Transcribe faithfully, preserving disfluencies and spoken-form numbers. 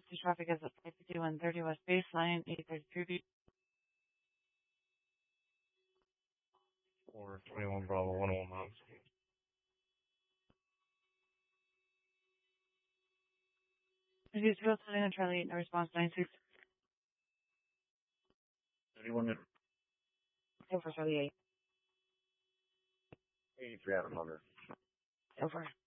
to traffic as at fifty-one thirty West Baseline, eight thirty-three. Or twenty-one Bravo, one oh one miles. Reduce field setting on Charlie eight, no response, nine six. thirty-one Over Charlie eight. eighty-three out of number. Over.